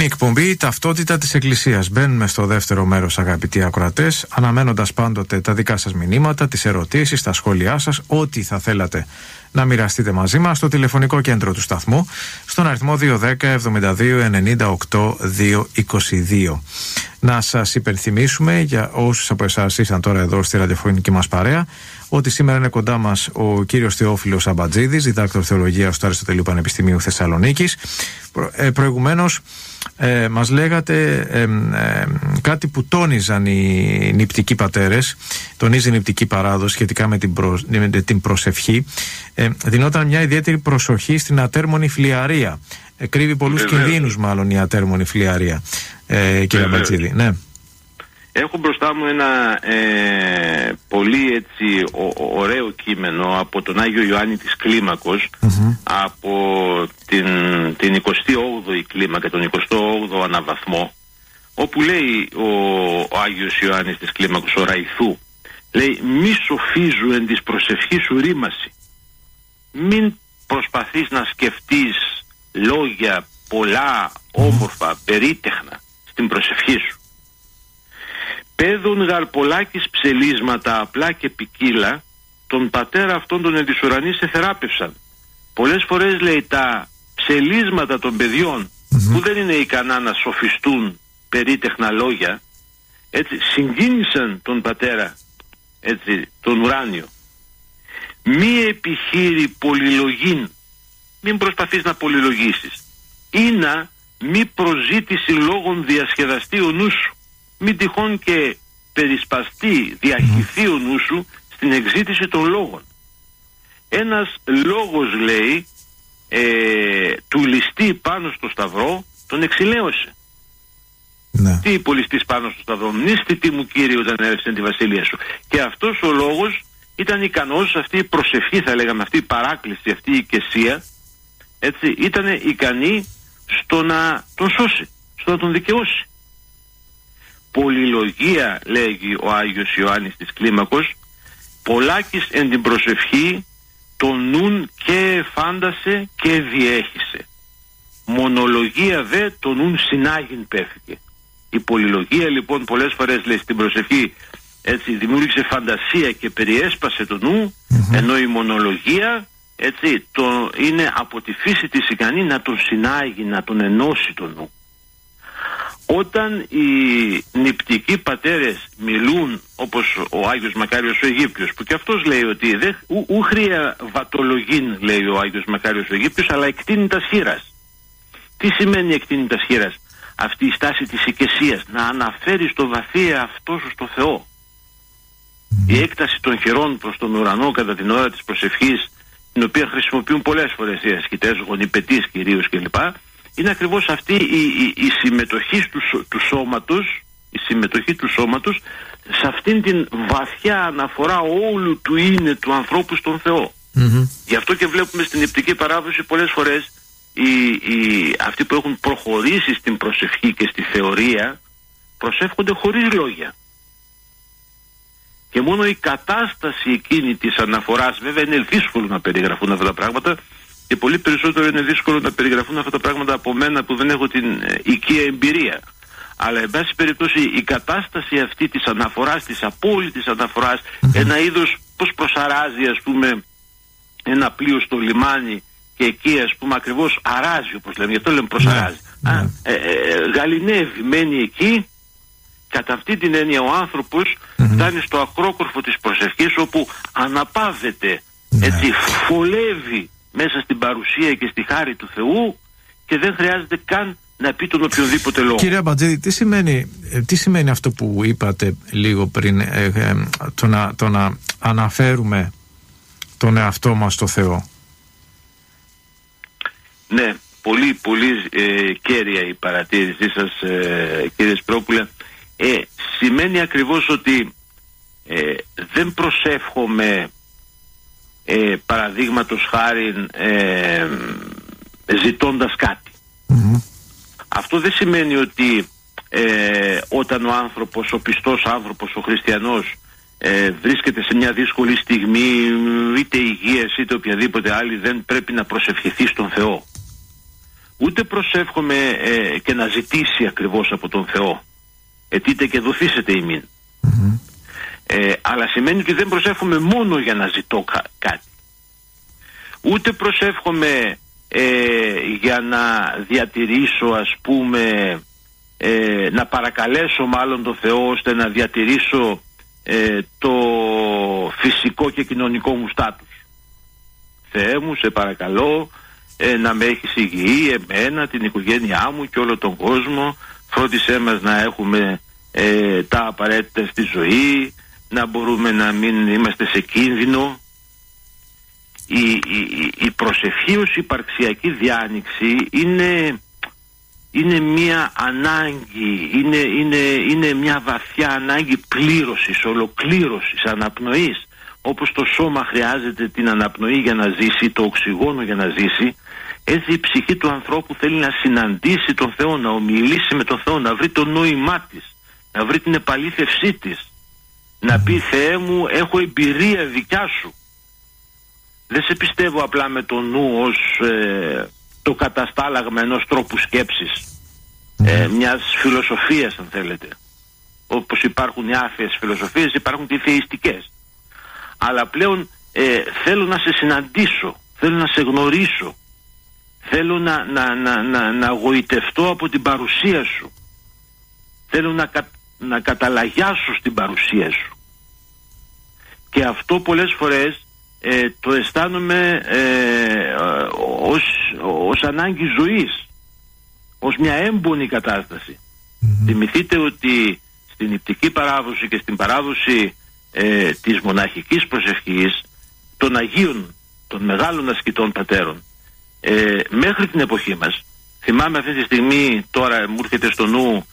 Είναι η εκπομπή Ταυτότητα της Εκκλησίας. Μπαίνουμε στο δεύτερο μέρος, αγαπητοί ακροατές, αναμένοντας πάντοτε τα δικά σας μηνύματα, τις ερωτήσεις, τα σχόλιά σας, ό,τι θα θέλατε να μοιραστείτε μαζί μας στο τηλεφωνικό κέντρο του σταθμού, στον αριθμό 210 72 98 222. Να σας υπενθυμίσουμε, για όσους από εσάς ήσαν τώρα εδώ στη ραδιοφωνική μας παρέα, ότι σήμερα είναι κοντά μας ο κύριος Θεόφιλος Αμπατζίδης, διδάκτορ θεολογίας του Αριστοτελείου Πανεπιστημίου Θεσσαλονίκης. Προηγουμένως μας λέγατε κάτι που τόνιζαν οι νηπτικοί πατέρες, τονίζει η νηπτική παράδοση σχετικά με την προσευχή. Δινόταν μια ιδιαίτερη προσοχή στην ατέρμονη φλιαρία. Κρύβει πολλούς κινδύνους μάλλον η ατέρμονη φλιαρία, κύριε Αμπατζίδη. Ναι. Έχω μπροστά μου ένα πολύ έτσι ωραίο κείμενο από τον Άγιο Ιωάννη της Κλίμακος, από την 28η κλίμακα, τον 28ο αναβαθμό, όπου λέει ο Άγιος Ιωάννης της Κλίμακος, ο Ραϊθού, λέει: μη σοφίζου εν της προσευχής σου ρήμαση. Μην προσπαθείς να σκεφτείς λόγια πολλά, όμορφα, περίτεχνα στην προσευχή σου. Πέδων γαρπολάκης ψελίσματα απλά και ποικίλα, τον πατέρα αυτόν τον εν της ουρανής εθεράπευσαν. Πολλές φορές, λέει, τα ψελίσματα των παιδιών που δεν είναι ικανά να σοφιστούν περίτεχνα λόγια, έτσι συγκίνησαν τον πατέρα, έτσι, τον ουράνιο. Μη επιχείρη πολυλογήν, μην προσπαθείς να πολυλογήσεις, ή να μη προζήτηση λόγων διασκεδαστεί ο νου σου. Μην τυχόν και περισπαστεί, διαχυθεί ο νου σου στην εξήτηση των λόγων. Ένας λόγος, λέει, του ληστή πάνω στο σταυρό τον εξηλαίωσε. Ναι. Τι υποληστής πάνω στο σταυρό, μνήστη τι μου Κύριε όταν έρευσε τη βασιλεία σου. Και αυτός ο λόγος ήταν ικανός, αυτή η προσευχή θα λέγαμε, αυτή η παράκληση, αυτή η οικεσία, έτσι, ήταν ικανή στο να τον σώσει, στο να τον δικαιώσει. Πολυλογία, λέγει ο Άγιος Ιωάννης της Κλίμακος, πολλάκις εν την προσευχή τον νουν και φάντασε και διέχισε. Μονολογία δε τον νουν συνάγειν πέφηκε. Η πολυλογία λοιπόν πολλές φορές, λέει, στην προσευχή, έτσι, δημιούργησε φαντασία και περιέσπασε το νου, ενώ η μονολογία, έτσι, είναι από τη φύση της ικανή να τον συνάγει, να τον ενώσει το νου. Όταν οι νηπτικοί πατέρες μιλούν, όπως ο Άγιος Μακάριος ο Αιγύπτιος, που και αυτός λέει ότι ούχρια βατολογήν, λέει ο Άγιος Μακάριος ο Αιγύπτιος, αλλά εκτείνητας χείρας. Τι σημαίνει εκτείνητας χείρας? Αυτή η στάση της οικεσίας, να αναφέρει στο βαθύ εαυτό σου στο Θεό. Η έκταση των χειρών προς τον ουρανό κατά την ώρα της προσευχής, την οποία χρησιμοποιούν πολλές φορές οι ασκητές, γονιπετής κυρίως κλπ., είναι ακριβώς αυτή η συμμετοχή του σώματος, η συμμετοχή του σώματος σε αυτήν την βαθιά αναφορά όλου του είναι του ανθρώπου στον Θεό. Γι' αυτό και βλέπουμε στην νηπτική παράδοση πολλές φορές αυτοί που έχουν προχωρήσει στην προσευχή και στη θεωρία προσεύχονται χωρίς λόγια. Και μόνο η κατάσταση εκείνη της αναφοράς, βέβαια είναι δύσκολο να περιγραφούν αυτά τα πράγματα, και πολύ περισσότερο είναι δύσκολο να περιγραφούν αυτά τα πράγματα από μένα που δεν έχω την οικία εμπειρία. Αλλά εν πάση περιπτώσει η κατάσταση αυτή της αναφοράς, της απόλυτης αναφοράς, ένα είδος, πώς προσαράζει ας πούμε ένα πλοίο στο λιμάνι και εκεί ας πούμε ακριβώς αράζει, όπως λέμε, γι' αυτό λέμε προσαράζει. Γαληνεύει, μένει εκεί. Κατά αυτή την έννοια ο άνθρωπος φτάνει στο ακρόκορφο της προσευχής, όπου αναπαύεται, έτσι, φωλεύει μέσα στην παρουσία και στη χάρη του Θεού και δεν χρειάζεται καν να πει τον οποιοδήποτε λόγο. Κύριε Αμπατζίδη, τι σημαίνει αυτό που είπατε λίγο πριν, το να αναφέρουμε τον εαυτό μας στο Θεό? Ναι, πολύ κέρια η παρατήρησή σας, κύριε Σπρόπουλε. Σημαίνει ακριβώς ότι δεν προσεύχομαι παραδείγματος χάριν ζητώντας κάτι. Αυτό δεν σημαίνει ότι όταν ο άνθρωπος, ο πιστός άνθρωπος, ο χριστιανός βρίσκεται σε μια δύσκολη στιγμή, είτε υγείας είτε οποιαδήποτε άλλη, δεν πρέπει να προσευχηθεί στον Θεό. Ούτε προσεύχομαι και να ζητήσει ακριβώς από τον Θεό. Ετείτε και δοθήσετε ημίν. Αλλά σημαίνει ότι δεν προσεύχομαι μόνο για να ζητώ κάτι. Ούτε προσεύχομαι για να διατηρήσω, ας πούμε, να παρακαλέσω μάλλον τον Θεό ώστε να διατηρήσω το φυσικό και κοινωνικό μου στάτους. Θεέ μου, σε παρακαλώ να με έχεις υγιή, εμένα, την οικογένειά μου και όλο τον κόσμο. Φρόντισέ μας να έχουμε τα απαραίτητα στη ζωή, να μπορούμε να μην είμαστε σε κίνδυνο. Η προσευχή ως υπαρξιακή διάνοιξη είναι μια ανάγκη, είναι μια βαθιά ανάγκη πλήρωσης, ολοκλήρωσης, αναπνοής. Όπως το σώμα χρειάζεται την αναπνοή για να ζήσει, το οξυγόνο για να ζήσει, έτσι η ψυχή του ανθρώπου θέλει να συναντήσει τον Θεό, να ομιλήσει με τον Θεό, να βρει το νόημά της, να βρει την επαλήθευσή της, να πει Θεέ μου, έχω εμπειρία δικιά σου. Δεν σε πιστεύω απλά με το νου ως το καταστάλαγμα ενός τρόπου σκέψης, μιας φιλοσοφίας αν θέλετε. Όπως υπάρχουν οι άθεες φιλοσοφίες, υπάρχουν και οι θεϊστικές. Αλλά πλέον θέλω να σε συναντήσω, θέλω να σε γνωρίσω, θέλω να γοητευτώ από την παρουσία σου, θέλω να καταλαγιάσω στην παρουσία σου. Και αυτό πολλές φορές το αισθάνομαι ως ανάγκη ζωής, ως μια έμπονη κατάσταση. Θυμηθείτε ότι στην νηπτική παράδοση και στην παράδοση της μοναχικής προσευχής των Αγίων, των μεγάλων ασκητών πατέρων, μέχρι την εποχή μας, θυμάμαι αυτή τη στιγμή, τώρα μου έρχεται στο νου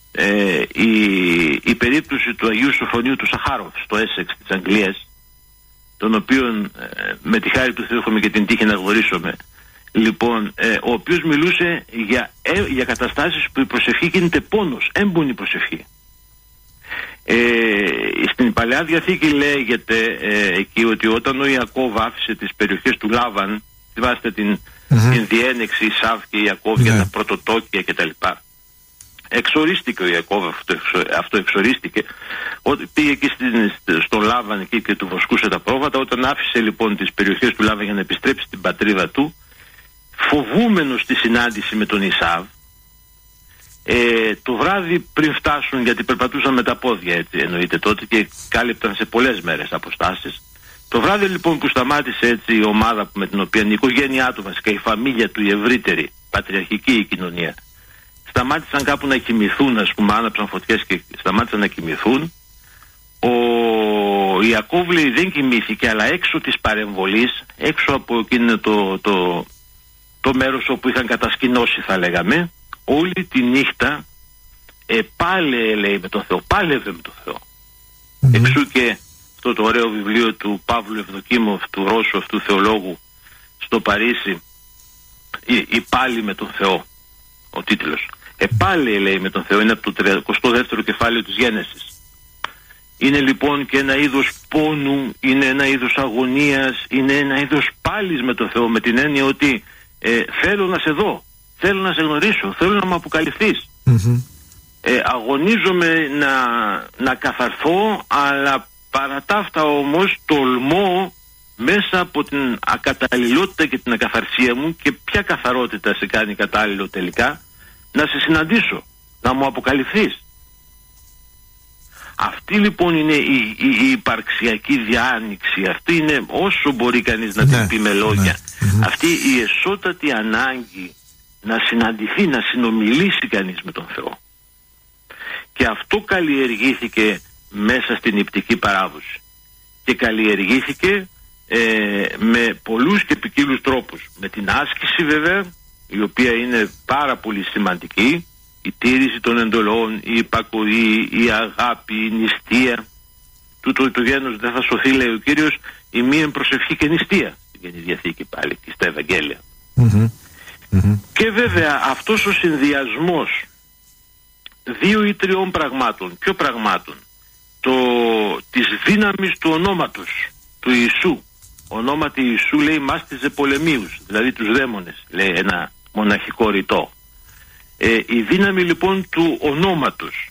η περίπτωση του Αγίου Σοφρονίου του Σαχάροφ στο Έσεξ της Αγγλίας, τον οποίον με τη χάρη του Θεού έχουμε και την τύχη να γνωρίσουμε, λοιπόν, ο οποίος μιλούσε για καταστάσεις που η προσευχή γίνεται πόνος, έμπονη προσευχή. Στην Παλαιά Διαθήκη λέγεται εκεί ότι όταν ο Ιακώβ άφησε τις περιοχές του Λάβαν, θυμάστε την διένεξη Ισάβ και Ιακώβ για τα πρωτοτόκια κτλ. Εξορίστηκε ο Ιακώβ, αυτό εξορίστηκε. Πήγε εκεί στο Λάβαν εκεί και του βοσκούσε τα πρόβατα. Όταν άφησε λοιπόν τις περιοχές του Λάβαν για να επιστρέψει στην πατρίδα του, φοβούμενος τη συνάντηση με τον Ισάβ, το βράδυ πριν φτάσουν, γιατί περπατούσαν με τα πόδια έτσι εννοείται τότε και κάλυπταν σε πολλές μέρες αποστάσεις, το βράδυ λοιπόν που σταμάτησε έτσι η ομάδα με την οποία η οικογένειά του, βασικά η φαμίλια του, η ευρύτερη πατριαρχική κοινωνία, σταμάτησαν κάπου να κοιμηθούν, ας πούμε, άναψαν φωτιές και σταμάτησαν να κοιμηθούν, ο Ιακώβ λέει δεν κοιμήθηκε, αλλά έξω της παρεμβολής, έξω από εκείνο το μέρος όπου είχαν κατασκηνώσει θα λέγαμε, όλη τη νύχτα λέει με τον Θεό, πάλευε με τον Θεό. Εξού και αυτό το ωραίο βιβλίο του Παύλου Ευδοκίμοφ, του Ρώσου αυτού θεολόγου στο Παρίσι, η πάλι με τον Θεό, ο τίτλος. Πάλι λέει με τον Θεό, είναι από το 32ο κεφάλαιο της Γένεσης. Είναι λοιπόν και ένα είδος πόνου, είναι ένα είδος αγωνίας, είναι ένα είδος πάλης με τον Θεό, με την έννοια ότι θέλω να σε δω, θέλω να σε γνωρίσω, θέλω να μου αποκαλυφθείς. Αγωνίζομαι να καθαρθώ, αλλά παρά τα αυτά όμως τολμώ μέσα από την ακαταλληλότητα και την ακαθαρσία μου, και ποια καθαρότητα σε κάνει κατάλληλο τελικά, να σε συναντήσω, να μου αποκαλυφθείς. Αυτή λοιπόν είναι η υπαρξιακή διάνοιξη. Αυτή είναι, όσο μπορεί κανείς να την πει με λόγια, αυτή η εσώτατη ανάγκη να συναντηθεί, να συνομιλήσει κανείς με τον Θεό. Και αυτό καλλιεργήθηκε μέσα στην νηπτική παράδοση. Και καλλιεργήθηκε με πολλούς και ποικίλους τρόπους. Με την άσκηση βέβαια, η οποία είναι πάρα πολύ σημαντική, η τήρηση των εντολών, η υπακοή, η αγάπη, η νηστεία. Τούτο το γένος δεν θα σωθεί, λέει ο Κύριος, η μη προσευχή και νηστεία στην Καινή Διαθήκη πάλι και στα Ευαγγέλια. Και βέβαια αυτός ο συνδυασμός 2 ή 3 πραγμάτων, ποιο πραγμάτων, της δύναμης του ονόματος του Ιησού. Ονόματι Ιησού λέει μάστιζε πολεμίους, δηλαδή τους δαίμονες, λέει ένα μοναχικό ρητό. Η δύναμη λοιπόν του ονόματος,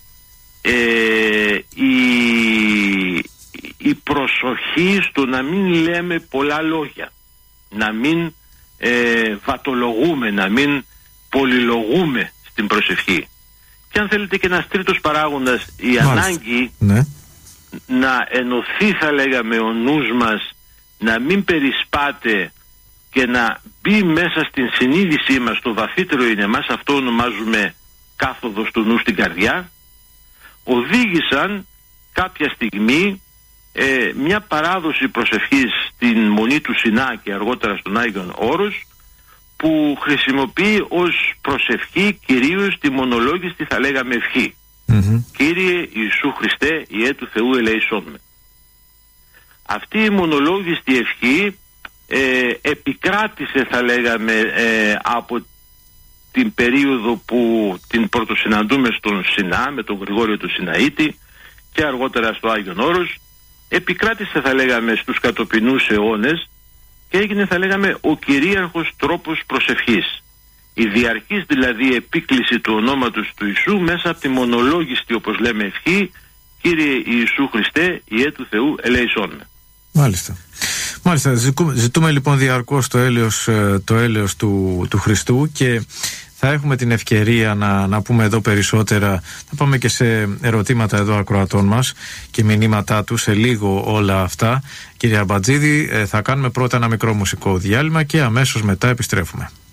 η προσοχή στο να μην λέμε πολλά λόγια, να μην βατολογούμε, να μην πολυλογούμε στην προσευχή. Και αν θέλετε και ένας τρίτος παράγοντας, η ανάγκη να ενωθεί, θα λέγαμε, ο νους μας, να μην περισπάται και να μπει μέσα στην συνείδησή μας, το βαθύτερο είναι μας, αυτό ονομάζουμε κάθοδος του νου στην καρδιά, οδήγησαν κάποια στιγμή μια παράδοση προσευχής στην Μονή του Σινά και αργότερα στον Άγιον Όρος, που χρησιμοποιεί ως προσευχή κυρίως τη μονολόγιστη, θα λέγαμε, ευχή. Κύριε Ιησού Χριστέ, Ιε του Θεού ελέησόν με. Αυτή η μονολόγιστη ευχή επικράτησε, θα λέγαμε, από την περίοδο που την πρωτοσυναντούμε στον Σινά με τον Γρηγόριο του Σιναήτη και αργότερα στο Άγιον Όρος. Επικράτησε, θα λέγαμε, στους κατοπινούς αιώνες και έγινε, θα λέγαμε, ο κυρίαρχος τρόπος προσευχής. Η διαρκής δηλαδή επίκληση του ονόματος του Ιησού μέσα από τη μονολόγιστη, όπως λέμε, ευχή, Κύριε Ιησού Χριστέ, Ιε του Θεού ελέησόν με. Μάλιστα, ζητούμε λοιπόν διαρκώς το έλεος του Χριστού και θα έχουμε την ευκαιρία να πούμε εδώ περισσότερα. Θα πάμε και σε ερωτήματα εδώ ακροατών μας και μηνύματά τους σε λίγο όλα αυτά. Κύριε Αμπατζίδη, θα κάνουμε πρώτα ένα μικρό μουσικό διάλειμμα και αμέσως μετά επιστρέφουμε.